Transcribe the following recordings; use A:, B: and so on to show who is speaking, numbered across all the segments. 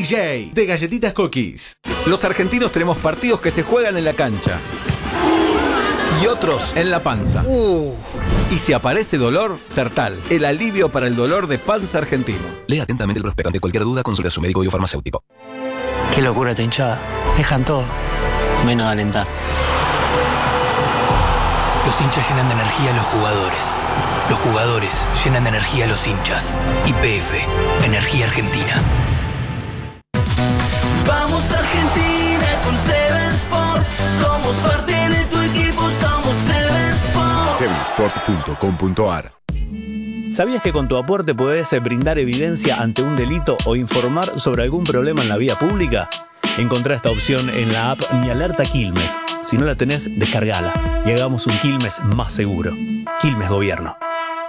A: DJ de Galletitas Cookies.
B: Los argentinos tenemos partidos que se juegan en la cancha y otros en la panza. Y si aparece dolor, Sertal, el alivio para el dolor de panza argentino.
C: Lea atentamente el prospecto. Ante cualquier duda, consulte a su médico y o farmacéutico.
D: Qué locura esta hinchada. Dejan todo, menos alentar.
E: Los hinchas llenan de energía a los jugadores. Los jugadores llenan de energía a los hinchas. YPF, Energía Argentina.
F: Vamos Argentina con Seven Sport. Somos parte de tu equipo, somos Seven Sport.
A: Sevensport.com.ar.
G: ¿Sabías que con tu aporte podés brindar evidencia ante un delito o informar sobre algún problema en la vía pública? Encontrá esta opción en la app Mi Alerta Quilmes. Si no la tenés, descargala y hagamos un Quilmes más seguro. Quilmes Gobierno.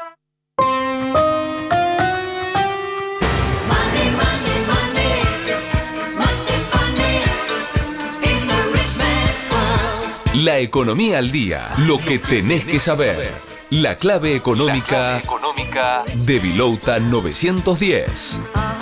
C: La economía al día. Lo que tenés que saber. La clave económica de Vilouta 910.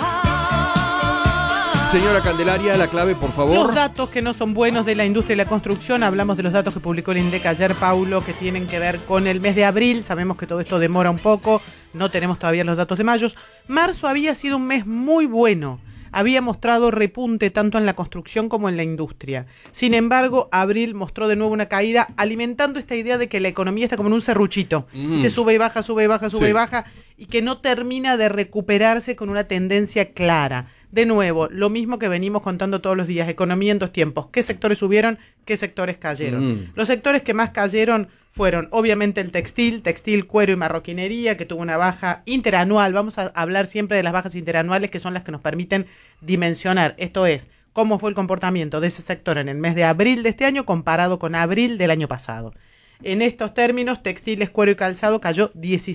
H: Señora Candelaria, la clave, por favor.
I: Los datos que no son buenos de la industria y la construcción. Hablamos de los datos que publicó el INDEC ayer, Paulo, que tienen que ver con el mes de abril. Sabemos que todo esto demora un poco. No tenemos todavía los datos de mayo. Marzo había sido un mes muy bueno. Había mostrado repunte tanto en la construcción como en la industria. Sin embargo, abril mostró de nuevo una caída, alimentando esta idea de que la economía está como en un serruchito. Que sube y baja, sube y baja, sube y baja, y que no termina de recuperarse con una tendencia clara. De nuevo, lo mismo que venimos contando todos los días, economía en dos tiempos. ¿Qué sectores subieron? ¿Qué sectores cayeron? Los sectores que más cayeron fueron, obviamente, el textil, cuero y marroquinería, que tuvo una baja interanual. Vamos a hablar siempre de las bajas interanuales, que son las que nos permiten dimensionar. Esto es, cómo fue el comportamiento de ese sector en el mes de abril de este año comparado con abril del año pasado. En estos términos, textiles, cuero y calzado cayó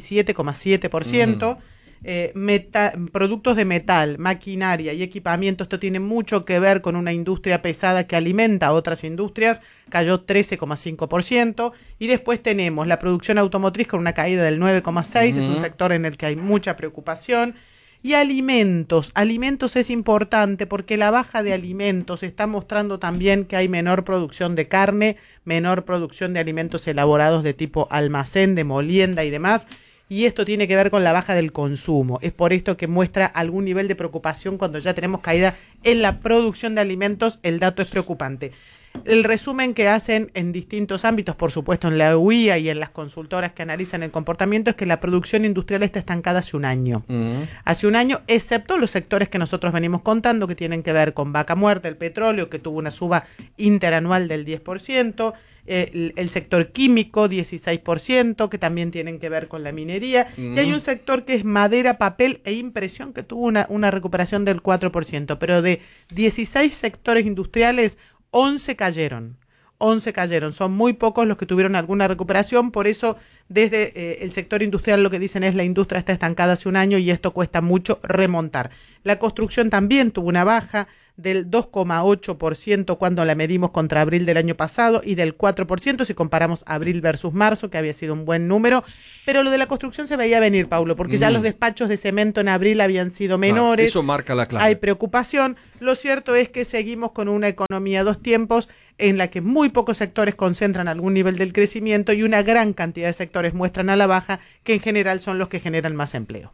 I: 17,7%. Productos de metal, maquinaria y equipamiento, esto tiene mucho que ver con una industria pesada que alimenta a otras industrias, cayó 13,5%, y después tenemos la producción automotriz con una caída del 9,6%, es un sector en el que hay mucha preocupación. Y alimentos es importante porque la baja de alimentos está mostrando también que hay menor producción de carne, menor producción de alimentos elaborados de tipo almacén, de molienda y demás. Y esto tiene que ver con la baja del consumo. Es por esto que muestra algún nivel de preocupación cuando ya tenemos caída en la producción de alimentos. El dato es preocupante. El resumen que hacen en distintos ámbitos, por supuesto en la UIA y en las consultoras que analizan el comportamiento, es que la producción industrial está estancada hace un año. Hace un año, excepto los sectores que nosotros venimos contando, que tienen que ver con vaca muerta, el petróleo, que tuvo una suba interanual del 10%, el sector químico 16%, que también tienen que ver con la minería, y hay un sector que es madera, papel e impresión, que tuvo una recuperación del 4%, pero de 16 sectores industriales, 11 cayeron. Son muy pocos los que tuvieron alguna recuperación, por eso desde el sector industrial lo que dicen es la industria está estancada hace un año y esto cuesta mucho remontar. La construcción también tuvo una baja del 2,8% cuando la medimos contra abril del año pasado y del 4% si comparamos abril versus marzo, que había sido un buen número, pero lo de la construcción se veía venir, Paulo, porque ya los despachos de cemento en abril habían sido menores.
H: Eso marca la clave.
I: Hay preocupación. Lo cierto es que seguimos con una economía a dos tiempos en la que muy pocos sectores concentran algún nivel del crecimiento y una gran cantidad de sectores muestran a la baja, que en general son los que generan más empleo.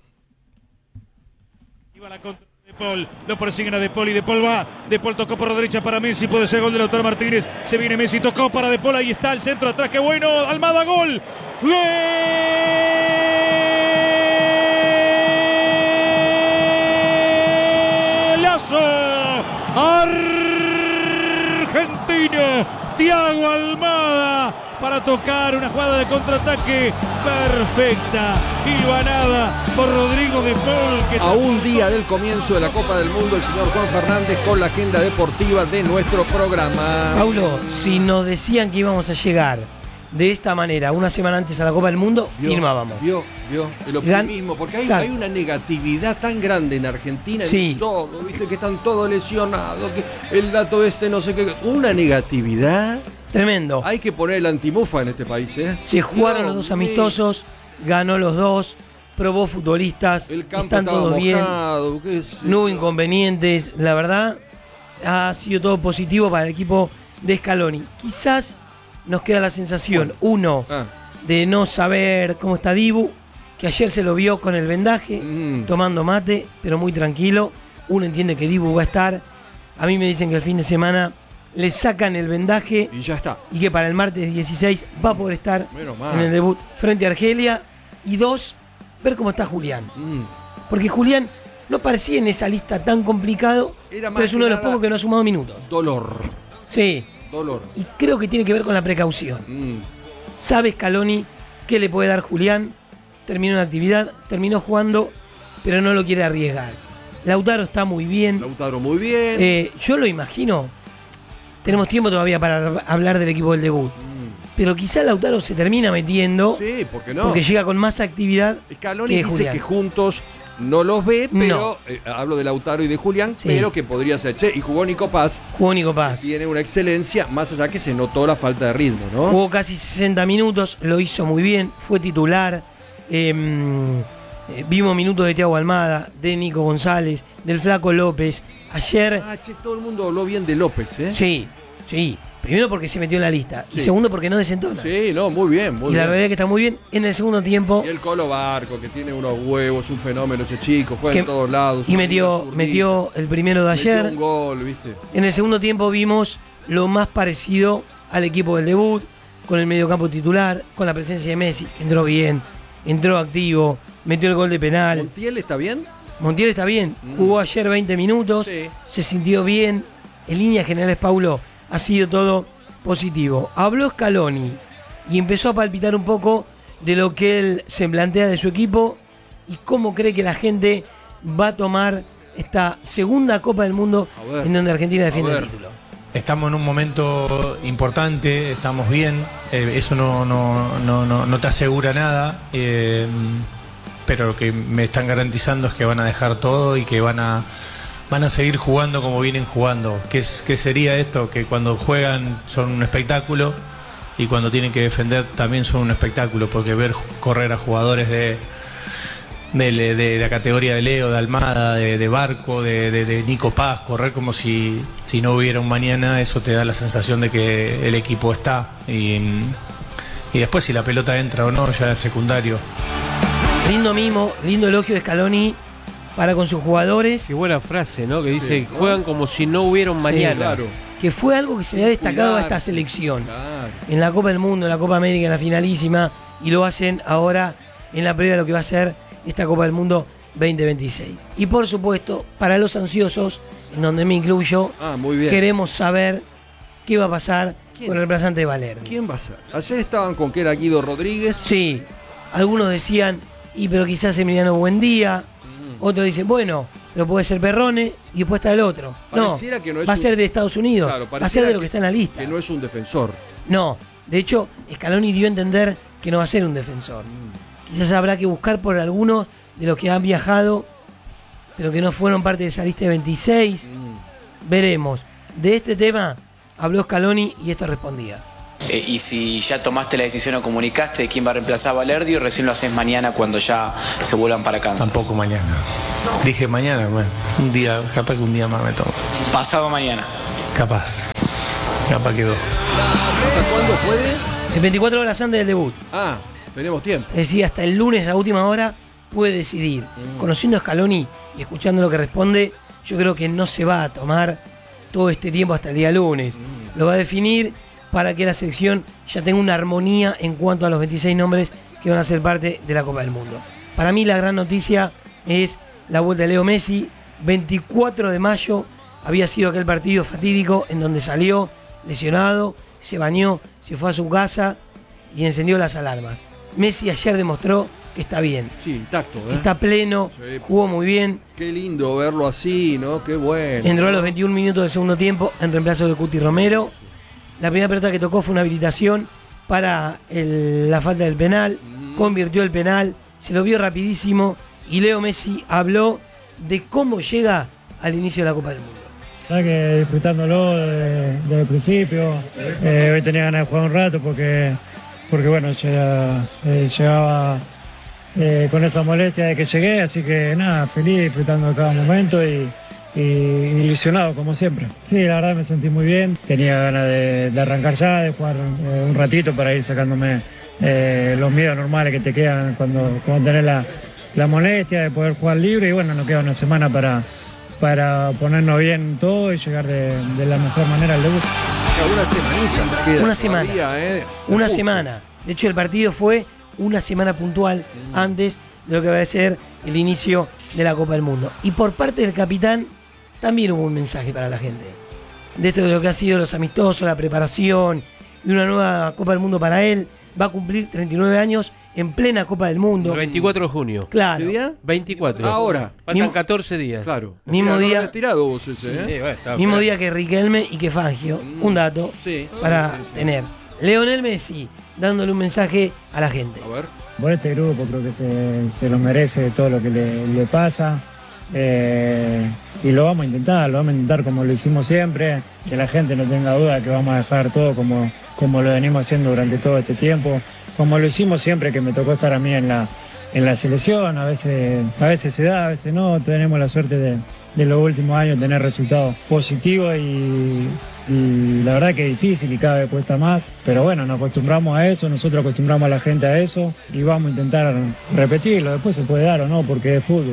J: Iba la contra de Paul, lo persiguen a De Paul y De Paul va. De Paul tocó por la derecha para Messi, puede ser gol de Lautaro Martínez. Se viene Messi, tocó para De Paul, ahí está el centro atrás, qué bueno. Almada, gol. ¡Golazo! Argentina, Thiago Almada para tocar una jugada de contraataque perfecta, hilvanada por Rodrigo De Paul.
H: A un día del comienzo de la Copa del Mundo, el señor Juan Fernández con la agenda deportiva de nuestro programa.
D: Paulo, si nos decían que íbamos a llegar de esta manera una semana antes a la Copa del Mundo, firmábamos.
H: Vio el optimismo, porque hay una negatividad tan grande en Argentina, en todo, viste que están todos lesionados, que el dato no sé qué, una negatividad
D: tremendo.
H: Hay que poner el antimufa en este país,
D: Se jugaron los dos amistosos, ganó los dos. probó futbolistas,
H: El campo
D: están
H: estaba
D: todos
H: mojado,
D: bien, no hubo inconvenientes, la verdad ha sido todo positivo para el equipo de Scaloni. Quizás nos queda la sensación, de no saber cómo está Dibu, que ayer se lo vio con el vendaje, tomando mate, pero muy tranquilo. Uno entiende que Dibu va a estar. A mí me dicen que el fin de semana le sacan el vendaje
H: y ya está.
D: Y que para el martes 16 va a poder estar en el debut frente a Argelia. Y 2, ver cómo está Julián. Porque Julián no parecía en esa lista tan complicado, pero es uno de los pocos que no ha sumado minutos.
H: Dolor.
D: Sí.
H: Dolor.
D: Y creo que tiene que ver con la precaución. Sabe Scaloni qué le puede dar Julián. Terminó en actividad, terminó jugando, pero no lo quiere arriesgar. Lautaro está muy bien.
H: Lautaro muy bien.
D: Yo lo imagino. Tenemos tiempo todavía para hablar del equipo del debut. Pero quizá Lautaro se termina metiendo.
H: Sí, ¿por qué no?
D: Porque llega con más actividad.
H: Scaloni
D: que
H: dice
D: Julián.
H: que juntos no los ve, pero hablo de Lautaro y de Julián, pero que podría ser. Y jugó Nico Paz.
D: Jugó Nico Paz.
H: Tiene una excelencia, más allá que se notó la falta de ritmo, ¿no?
D: Jugó casi 60 minutos, lo hizo muy bien, fue titular. Vimos minutos de Thiago Almada, de Nico González, del Flaco López. Ayer.
H: Todo el mundo habló bien de López, ¿eh?
D: Sí. Primero porque se metió en la lista. Y segundo porque no desentona.
H: Sí, no, muy bien.
D: Y la realidad es que está muy bien. En el segundo tiempo.
H: Y el Colo Barco, que tiene unos huevos, un fenómeno ese chico, juega en todos lados.
D: Y metió el primero de ayer.
H: Metió un gol, ¿viste?
D: En el segundo tiempo vimos lo más parecido al equipo del debut, con el mediocampo titular, con la presencia de Messi, que entró bien, entró activo, metió el gol de penal.
H: ¿Montiel está bien?
D: Montiel está bien. Jugó ayer 20 minutos, se sintió bien. En líneas generales, Paulo, ha sido todo positivo. Habló Scaloni y empezó a palpitar un poco de lo que él se plantea de su equipo y cómo cree que la gente va a tomar esta segunda Copa del Mundo en donde Argentina defiende el título.
K: Estamos en un momento importante, estamos bien, eso no te asegura nada, pero lo que me están garantizando es que van a dejar todo y que van a seguir jugando como vienen jugando. ¿Qué sería esto? Que cuando juegan son un espectáculo y cuando tienen que defender también son un espectáculo, porque ver correr a jugadores de la categoría de Leo, de Almada, de Barco, de Nico Paz, correr como si no hubiera un mañana, eso te da la sensación de que el equipo está. Y después si la pelota entra o no, ya es secundario.
D: Lindo mimo, lindo elogio de Scaloni para con sus jugadores.
L: Qué buena frase, ¿no? Que dice, juegan como si no hubiera un mañana.
D: Sí, claro. Que fue algo que se le ha destacado a esta selección. En la Copa del Mundo, en la Copa América, en la finalísima, y lo hacen ahora en la previa de lo que va a ser esta Copa del Mundo 2026. Y por supuesto, para los ansiosos, en donde me incluyo,
H: muy bien.
D: Queremos saber qué va a pasar con el reemplazante de Valerdi.
H: ¿Quién va a ser? Ayer estaban con que era Guido Rodríguez.
D: Sí, algunos decían, pero quizás Emiliano Buendía. Otros dicen, bueno, pero puede ser Perrone y después está el otro.
H: Pareciera que no es
D: va a ser de Estados Unidos.
H: Claro,
D: va a ser de lo que está en la lista.
H: Que no es un defensor.
D: No, de hecho, Scaloni dio a entender que no va a ser un defensor. Quizás habrá que buscar por algunos de los que han viajado, pero que no fueron parte de esa lista de 26. Veremos. De este tema habló Scaloni y esto respondía.
M: Y si ya tomaste la decisión o comunicaste de quién va a reemplazar a Valerdi, o recién lo haces mañana cuando ya se vuelvan para Kansas.
K: Tampoco mañana. Dije mañana, bueno, un día, capaz que un día más me tomo.
M: Pasado mañana.
K: Capaz quedó.
H: ¿Hasta cuándo puede?
D: El 24 horas antes del debut.
H: Tenemos tiempo.
D: Es decir, hasta el lunes, la última hora, puede decidir. Conociendo a Scaloni y escuchando lo que responde, yo creo que no se va a tomar todo este tiempo hasta el día lunes. Lo va a definir para que la selección ya tenga una armonía en cuanto a los 26 nombres que van a ser parte de la Copa del Mundo. Para mí la gran noticia es la vuelta de Leo Messi. 24 de mayo había sido aquel partido fatídico en donde salió lesionado, se bañó, se fue a su casa y encendió las alarmas. Messi ayer demostró que está bien.
H: Sí, intacto.
D: Que está pleno, jugó muy bien.
H: Qué lindo verlo así, ¿no? Qué bueno.
D: Entró a los 21 minutos del segundo tiempo en reemplazo de Cuti Romero. La primera pelota que tocó fue una habilitación para la falta del penal. Convirtió el penal, se lo vio rapidísimo. Y Leo Messi habló de cómo llega al inicio de la Copa del Mundo.
N: La que disfrutándolo desde el principio. Hoy tenía ganas de jugar un rato porque bueno, llegaba con esa molestia de que llegué, así que nada, feliz, disfrutando de cada momento y ilusionado como siempre. Sí, la verdad me sentí muy bien, tenía ganas de arrancar ya, de jugar un ratito para ir sacándome los miedos normales que te quedan cuando tenés la molestia de poder jugar libre y bueno, nos queda una semana para ponernos bien todo y llegar de la mejor manera al debut.
H: Una semanita.
D: Una semana.
H: Todavía,
D: Una semana. De hecho, el partido fue una semana puntual antes de lo que va a ser el inicio de la Copa del Mundo. Y por parte del capitán también hubo un mensaje para la gente. De esto de lo que ha sido los amistosos, la preparación y una nueva Copa del Mundo para él. Va a cumplir 39 años en plena Copa del Mundo.
L: El 24 de junio.
D: Claro.
H: ¿Qué día?
L: 24.
H: Ahora.
L: Faltan 14 días.
H: Claro.
D: Mismo
H: Mirá,
D: día.
H: no lo has tirado vos ese, ¿eh?
L: Sí, bueno,
D: Mismo día que Riquelme y que Fangio. Un dato para tener. Leonel Messi dándole un mensaje a la gente.
H: A ver.
N: Por este grupo creo que se lo merece todo lo que le pasa. Y lo vamos a intentar como lo hicimos siempre, que la gente no tenga duda que vamos a dejar todo como lo venimos haciendo durante todo este tiempo, como lo hicimos siempre que me tocó estar a mí en la selección. A veces se da, a veces no. Tenemos la suerte de los últimos años tener resultados positivos y la verdad que es difícil y cada vez cuesta más, pero bueno, nos acostumbramos a eso, nosotros acostumbramos a la gente a eso y vamos a intentar repetirlo. Después se puede dar o no porque es fútbol,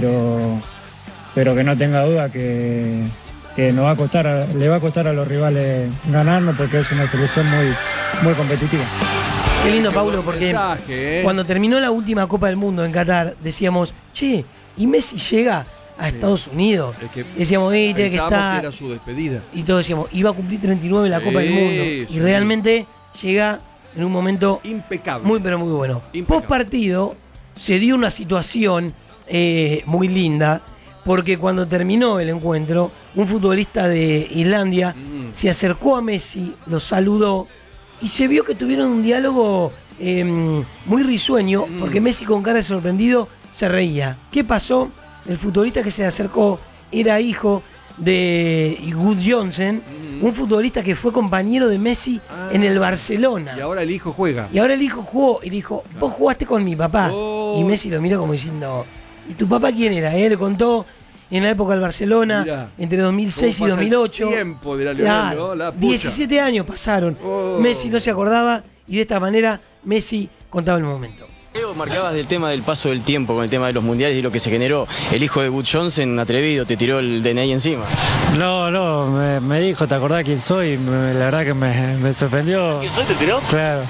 N: pero que no tenga duda que le va a costar a los rivales ganarnos porque es una selección muy competitiva.
D: Qué lindo, Paulo, porque cuando terminó la última Copa del Mundo en Qatar, decíamos, che, ¿y Messi llega a Estados Unidos? Decíamos, tiene que estar.
H: Que era su despedida.
D: Y todos decíamos, iba a cumplir 39 en la Copa del Mundo. Y realmente llega en un momento
H: impecable.
D: Muy, pero muy bueno. Post partido se dio una situación muy linda, porque cuando terminó el encuentro, un futbolista de Islandia se acercó a Messi, lo saludó y se vio que tuvieron un diálogo muy risueño, porque Messi con cara de sorprendido se reía. ¿Qué pasó? El futbolista que se acercó era hijo de Gudjohnsen, un futbolista que fue compañero de Messi en el Barcelona.
H: Y ahora el hijo juega.
D: Y ahora el hijo jugó y dijo, vos jugaste con mi papá. Y Messi lo miró como diciendo, ¿y tu papá quién era? Él le contó en la época del Barcelona,
H: mirá,
D: entre 2006 y 2008.
H: El tiempo de la Leonel, ¿no? La
D: 17 años pasaron. Messi no se acordaba y de esta manera Messi contaba el momento.
O: Leo, marcabas del tema del paso del tiempo con el tema de los mundiales y lo que se generó. El hijo de Gudjohnsen, atrevido, te tiró el DNI encima.
N: No, me dijo, ¿te acordás quién soy? La verdad que me sorprendió.
O: ¿Quién soy? ¿Te tiró?
N: Claro.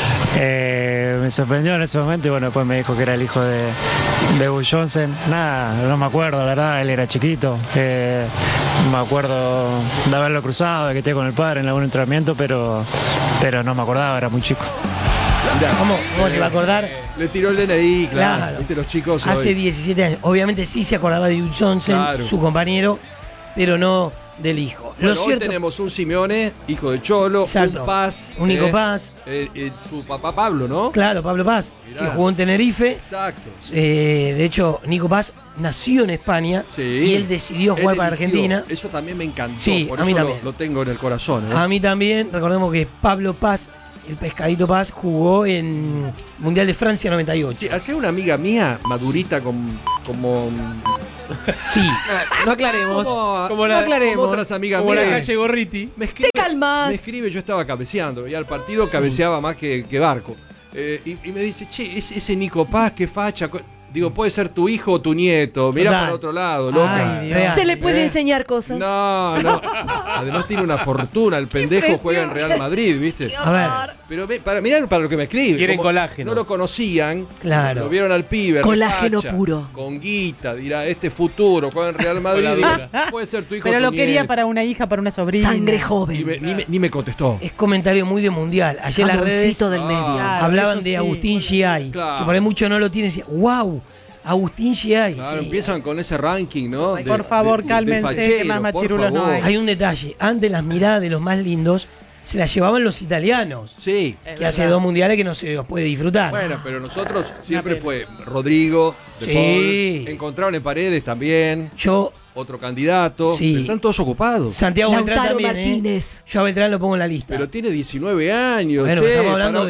N: Me sorprendió en ese momento y bueno, después me dijo que era el hijo de Gudjohnsen. Nada, no me acuerdo, la verdad, él era chiquito. Me acuerdo de haberlo cruzado, de que esté con el padre en algún entrenamiento, pero no me acordaba, era muy chico.
D: ¿Cómo se va a acordar?
H: Le tiró el DNI, claro. Viste, los chicos
D: hace
H: hoy.
D: 17 años. Obviamente sí se acordaba de Gudjohnsen, su compañero, pero no del hijo.
H: Bueno, hoy tenemos un Simeone, hijo de Cholo,
D: exacto,
H: un Paz.
D: Un Nico Paz.
H: Su papá Pablo, ¿no?
D: Claro, Pablo Paz, que jugó en Tenerife.
H: Exacto.
D: De hecho, Nico Paz nació en España y él decidió jugar para Argentina.
H: Eso también me encantó.
D: Sí,
H: por
D: a mí
H: eso
D: también.
H: Lo tengo en el corazón.
D: A mí también. Recordemos que Pablo Paz, el pescadito Paz, jugó en Mundial de Francia 98.
H: Sí, hacía una amiga mía, madurita, como...
D: Sí.
L: No aclaremos.
H: Como otras amigas
L: como
H: mías.
L: La calle Gorriti.
P: Te calmas.
H: Me escribe, yo estaba cabeceando, y al partido cabeceaba más que Barco. Y me dice, che, ese Nico Paz, qué facha. Digo, puede ser tu hijo o tu nieto. Mirá para otro lado, loca.
P: Se le puede enseñar cosas.
H: No. Además tiene una fortuna. El pendejo juega en Real Madrid, ¿viste?
D: A ver.
H: Pero mirá para lo que me escribe.
L: Quieren colágeno.
H: No lo conocían.
D: Claro.
H: Lo vieron al pibe.
P: Colágeno
H: facha,
P: puro.
H: Con guita. Dirá, este futuro juega en Real Madrid. Puede ser tu hijo
I: Pero
H: o tu
I: lo quería
H: nieto.
I: para una hija, para una sobrina.
P: Sangre joven.
H: Ni me contestó.
D: Es comentario muy de mundial. Ayer en las redes
P: del medio.
D: hablaban de Agustín Giai.
H: Claro.
D: Que por ahí muchos no lo tienen. Decían, wow, Agustín Giai.
H: Claro,
D: Sí.
H: empiezan con ese ranking, ¿no?
I: Por favor, cálmense, que más machirulos no hay.
D: Hay un detalle. Antes las miradas de los más lindos se las llevaban los italianos.
H: Sí.
D: Que hace 2 mundiales que no se los puede disfrutar.
H: Bueno, pero nosotros siempre fue Rodrigo, De Paul, encontraron en Paredes también. Otro candidato.
D: Sí.
H: Están todos ocupados.
D: Santiago Beltrán
P: Lautaro
D: también,
P: Martínez.
D: Yo a Beltrán lo pongo en la lista.
H: Pero tiene 19 años.
D: Bueno,
H: che,
D: estamos hablando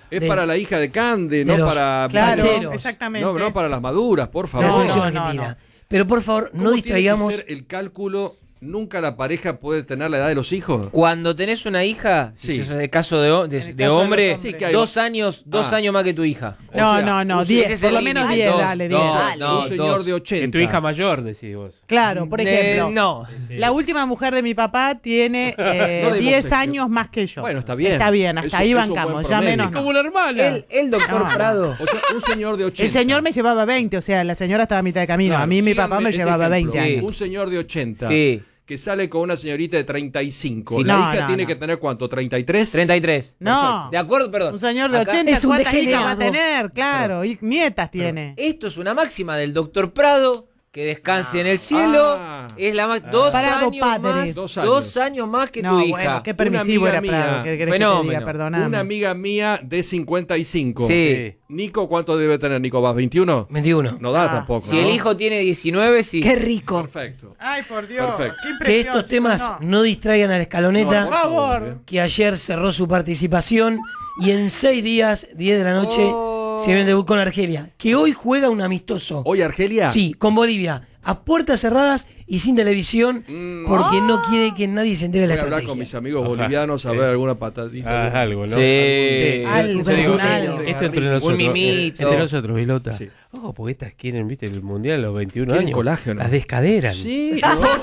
H: Es para la hija de Cande, no para...
I: Claro, exactamente.
H: No para las maduras, por favor.
D: La selección argentina. Pero por favor, no distraigamos...
H: Tiene que ser el cálculo... ¿Nunca la pareja puede tener la edad de los hijos?
Q: Cuando tenés una hija, si eso es el caso de hombre,
H: sí,
Q: 2 años más que tu hija.
I: No, 10, por lo menos 10, dale, 10.
H: Un señor de 80.
L: Que tu hija mayor, decís vos.
I: Claro, por ejemplo.
Q: No.
I: La última mujer de mi papá tiene 10 años más que yo.
H: Bueno, está bien.
I: Está bien, hasta ahí bancamos, ya menos.
L: Como la hermana.
Q: El doctor Prado.
H: O sea, un señor de 80.
I: El señor me llevaba 20, o sea, la señora estaba a mitad de camino.
H: Claro,
I: a mí mi papá me llevaba 20 años.
H: Un señor de 80.
Q: Sí.
H: Que sale con una señorita de 35.
Q: Sí,
H: la hija tiene que tener ¿cuánto? ¿33?
Q: 33.
I: No.
Q: Perfecto. De acuerdo, perdón.
I: Un señor de 80, ¿cuántas hijas va a tener? Claro, y nietas tiene.
Q: Esto es una máxima del doctor Prado, que descanse en el cielo. Es la 2 años más. 2 años más que tu hija.
I: Bueno, qué permisivo era Prado.
Q: Fenómeno.
H: Una amiga mía de 55.
Q: Sí.
H: Nico, ¿cuánto debe tener Nico? ¿Vas 21?
D: 21.
H: No da tampoco.
Q: Si el hijo tiene 19, sí.
P: Qué rico.
H: Perfecto.
I: Ay, por Dios.
H: Perfecto.
I: Qué impresión,
D: Que estos temas no distraigan a la escaloneta,
I: por favor.
D: que ayer cerró su participación y en 6 días, 10 de la noche, se viene el debut con Argelia, que hoy juega un amistoso.
H: ¿Hoy Argelia?
D: Sí, con Bolivia, a puertas cerradas y sin televisión, porque no quiere que nadie se entere de la
H: Voy a hablar
D: estrategia.
H: con mis amigos bolivianos a ver alguna patadita.
L: Algo, ¿no?
Q: Sí.
L: Yo digo, esto entre nosotros.
Q: Un mimito.
L: Entre nosotros, Vilota.
H: Sí.
L: Ojo, porque estas quieren, viste, el mundial a los 21
H: Quieren
L: años.
H: colágeno.
L: Las descaderan.
H: Sí.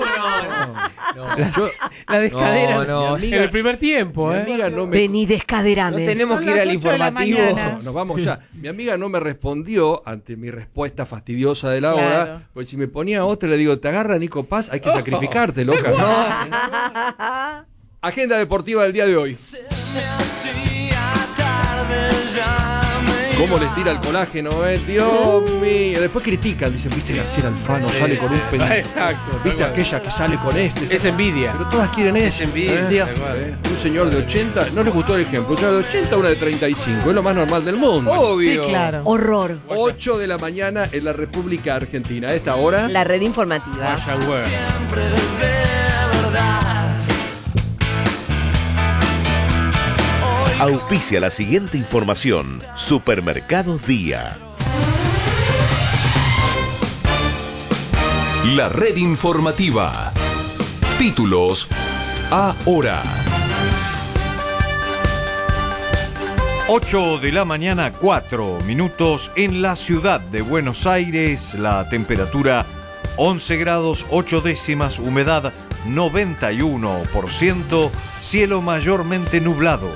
L: Las descaderan.
Q: No,
L: en el primer tiempo,
H: Mi amiga no me...
P: Vení, descaderame.
Q: No tenemos que ir al informativo.
H: Nos vamos ya. Mi amiga no me respondió ante mi respuesta fastidiosa de la hora. Pues si me ponía otra, le digo, te agarra Nico Paz, hay que sacrificarte, loca. Agenda deportiva del día de hoy. ¿Cómo les tira el colágeno, Dios mío. Después critican, dicen, viste, García Alfano sale con un pendiente.
L: Exacto.
H: Viste aquella que sale con este.
L: Es envidia.
H: Pero todas quieren eso.
L: Es envidia.
H: Un señor de 80, no les gustó el ejemplo. Un señor de 80, una de 35. Es lo más normal del mundo.
Q: Obvio.
I: Sí, claro.
P: Horror.
H: 8 de la mañana en la República Argentina. A esta hora.
P: La red informativa.
A: Auspicia la siguiente información. Supermercados Día.
C: La red informativa. Títulos ahora.
R: 8 de la mañana, 4 minutos en la ciudad de Buenos Aires. La temperatura 11 grados 8 décimas, humedad 91%, cielo mayormente nublado.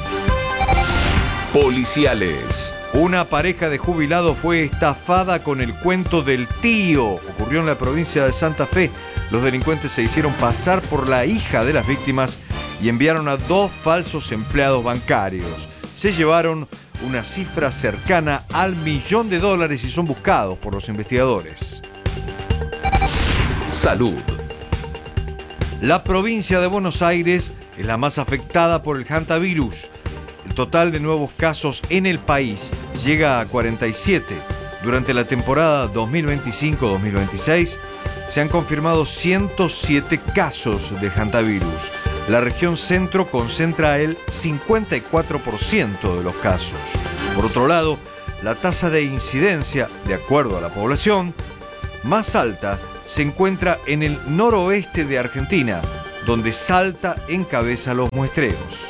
C: Policiales.
R: Una pareja de jubilados fue estafada con el cuento del tío. Ocurrió en la provincia de Santa Fe. Los delincuentes se hicieron pasar por la hija de las víctimas y enviaron a 2 falsos empleados bancarios. Se llevaron una cifra cercana al $1.000.000 y son buscados por los investigadores.
C: Salud.
R: La provincia de Buenos Aires es la más afectada por el hantavirus. El total de nuevos casos en el país llega a 47. Durante la temporada 2025-2026 se han confirmado 107 casos de hantavirus. La región centro concentra el 54% de los casos. Por otro lado, la tasa de incidencia, de acuerdo a la población, más alta se encuentra en el noroeste de Argentina, donde Salta encabeza los muestreos.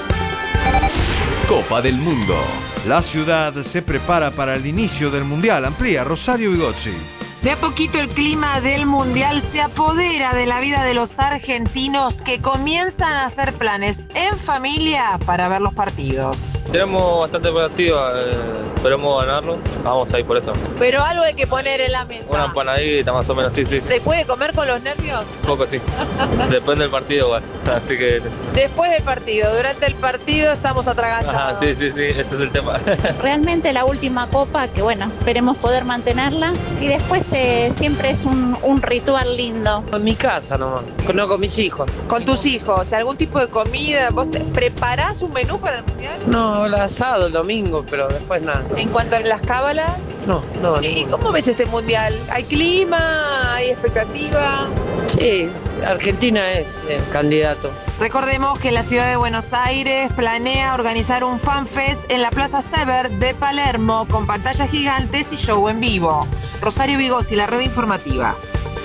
C: Copa del Mundo.
R: La ciudad se prepara para el inicio del Mundial. Amplía Rosario Bigozzi.
S: De a poquito el clima del Mundial se apodera de la vida de los argentinos que comienzan a hacer planes en familia para ver los partidos.
T: Tenemos bastante partidos, esperemos ganarlo, vamos a ir por eso.
S: Pero algo hay que poner en la mesa.
T: Una empanadita más o menos, sí.
S: ¿Se puede comer con los nervios?
T: Un poco sí, depende del partido igual, así que...
S: Después del partido, durante el partido estamos atragantados.
T: Ajá, sí, ese es el tema.
U: Realmente la última copa, que bueno, esperemos poder mantenerla y después siempre es un ritual lindo.
T: En mi casa nomás, no con mis hijos.
S: ¿Con tus hijos? ¿Algún tipo de comida? ¿Vos preparás un menú para el Mundial?
T: No, el asado el domingo, pero después nada.
S: En cuanto a las cábalas,
B: No.
V: ¿Y cómo ves este mundial? ¿Hay clima? ¿Hay expectativa?
B: Sí, Argentina es el candidato.
S: Recordemos que la ciudad de Buenos Aires planea organizar un FanFest en la Plaza Sever de Palermo con pantallas gigantes y show en vivo. Rosario Vigosi, la red informativa.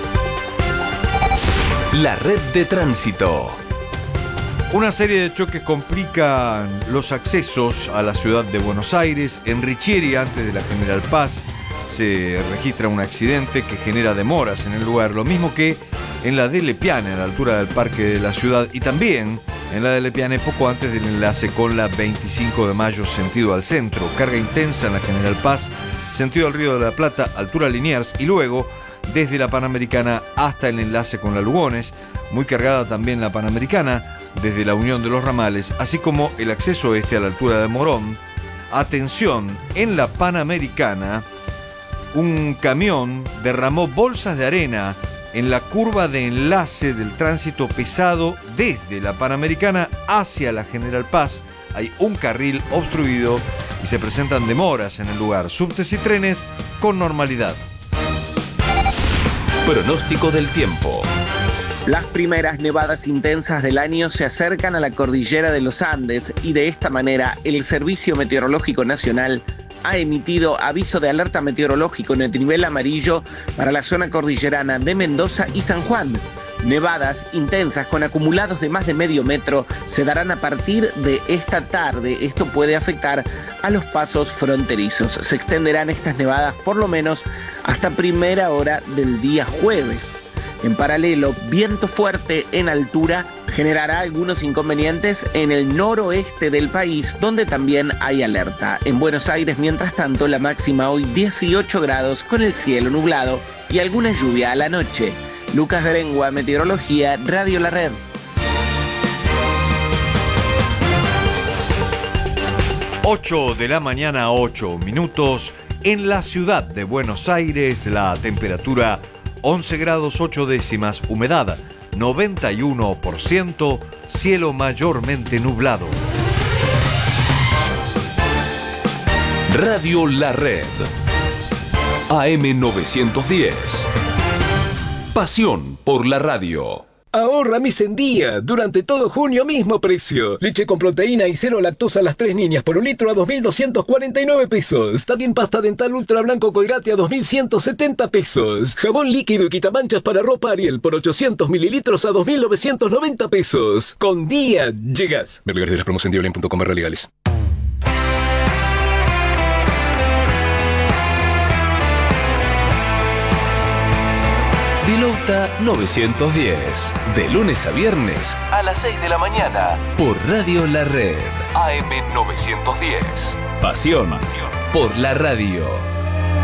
C: La red de tránsito.
R: Una serie de choques complican los accesos a la ciudad de Buenos Aires. En Richieri, antes de la General Paz, se registra un accidente que genera demoras en el lugar, lo mismo que en la de Lepiane, a la altura del Parque de la Ciudad, y también en la de Lepiane poco antes del enlace con la 25 de Mayo, sentido al centro. Carga intensa en la General Paz, sentido al Río de la Plata, altura Liniers, y luego desde la Panamericana hasta el enlace con la Lugones. Muy cargada también la Panamericana, desde la Unión de los Ramales, así como el acceso este a la altura de Morón. Atención, en la Panamericana, un camión derramó bolsas de arena en la curva de enlace del tránsito pesado desde la Panamericana hacia la General Paz. Hay un carril obstruido y se presentan demoras en el lugar. Subtes y trenes con normalidad.
C: Pronóstico del tiempo.
W: Las primeras nevadas intensas del año se acercan a la cordillera de los Andes y de esta manera el Servicio Meteorológico Nacional ha emitido aviso de alerta meteorológico en el nivel amarillo para la zona cordillerana de Mendoza y San Juan. Nevadas intensas con acumulados de más de medio metro se darán a partir de esta tarde. Esto puede afectar a los pasos fronterizos. Se extenderán estas nevadas por lo menos hasta primera hora del día jueves. En paralelo, viento fuerte en altura generará algunos inconvenientes en el noroeste del país, donde también hay alerta. En Buenos Aires, mientras tanto, la máxima hoy 18 grados con el cielo nublado y alguna lluvia a la noche. Lucas Berengua, Meteorología, Radio La Red.
R: 8 de la mañana, 8 minutos. En la ciudad de Buenos Aires, la temperatura 11 grados 8 décimas, humedad 91%, cielo mayormente nublado.
C: Radio La Red. AM 910. Pasión por la radio.
X: Ahorra mes en día. Durante todo junio, mismo precio. Leche con proteína y cero lactosa a las 3 niñas por un litro a 2.249 pesos. También pasta dental ultra blanco Colgate a 2.170 pesos. Jabón líquido y quitamanchas para ropa Ariel por 800 mililitros a 2.990 pesos. Con día llegas. Ver lugares de las promos en diablem.com legales.
C: Vilauta 910. De lunes a viernes a las 6 de la mañana por Radio La Red. AM 910. Pasión por la radio.